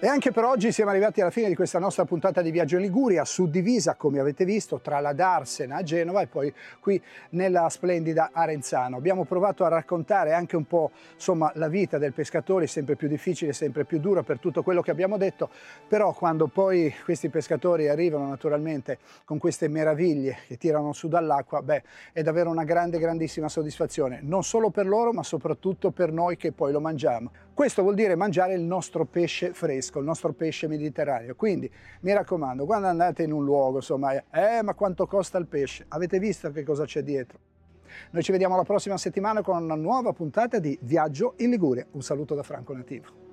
E anche per oggi siamo arrivati alla fine di questa nostra puntata di Viaggio in Liguria, suddivisa, come avete visto, tra la Darsena a Genova e poi qui nella splendida Arenzano. Abbiamo provato a raccontare anche un po', insomma, la vita del pescatore, sempre più difficile, sempre più dura per tutto quello che abbiamo detto, però quando poi questi pescatori arrivano naturalmente con queste meraviglie che tirano su dall'acqua, beh, è davvero una grandissima soddisfazione, non solo per loro, ma soprattutto per noi che poi lo mangiamo. Questo vuol dire mangiare il nostro pesce fresco, il nostro pesce mediterraneo. Quindi mi raccomando, quando andate in un luogo, insomma, ma quanto costa il pesce? Avete visto che cosa c'è dietro? Noi ci vediamo la prossima settimana con una nuova puntata di Viaggio in Liguria. Un saluto da Franco Nativo.